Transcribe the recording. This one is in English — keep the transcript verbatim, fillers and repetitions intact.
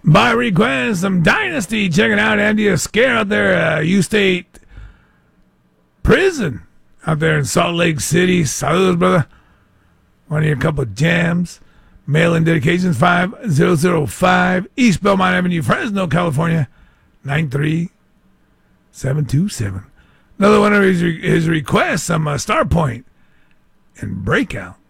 By request, some Dynasty checking out Andy Scare out there, uh, U-State Prison out there in Salt Lake City. Saludos, brother. Want to hear a couple of jams. Mail-in dedications, five thousand five East Belmont Avenue, Fresno, California, nine three seven two seven. Another one of his, his requests, some uh, Star Point and Breakout.